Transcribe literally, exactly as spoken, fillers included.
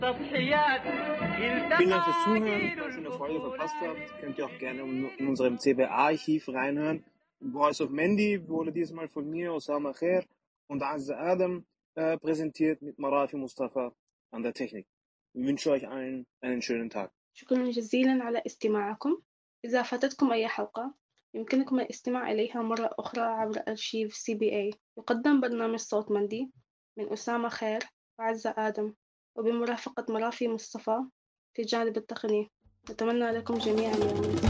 تضحيات Vielen Dank fürs Zuhören. التقادير Falls ihr eine Folge verpasst habt, البطولات. könnt ihr auch gerne in unserem C B A-Archiv reinhören. Voice of Mandy wurde diesmal von mir, Osama Khair und Azza Adam äh, präsentiert mit Marafi Mustafa an der Technik. Ich wünsche euch allen einen schönen Tag. شكرا جزيلا على استماعكم. إذا فاتتكم أي حلقة يمكنكم الاستماع إليها مرة أخرى عبر أرشيف سي بي إيه. يقدم برنامج صوت مندي من أسامة خير وعزة آدم وبمرافقة مرافي مصطفى في جانب التقني. نتمنى لكم جميعا يوم